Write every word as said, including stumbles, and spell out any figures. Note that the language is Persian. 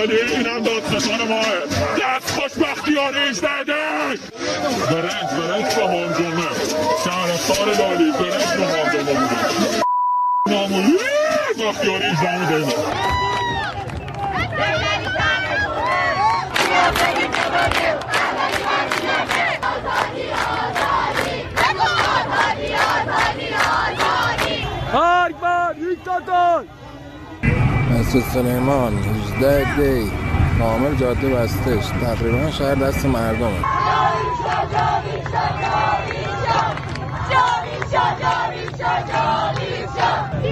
آزادی اینم دادستان ماه. دست خوشبختیان هجده دی برنج برنج با مامجونه شهرستان لالی برنج با مامجونه بودن نامولی بختیاری هجده دی مسجد سلیمان هجده دی کامل جاده بستش تقریبا شهر دست مردمه. جاویشا جاویشا جاویشا جاویشا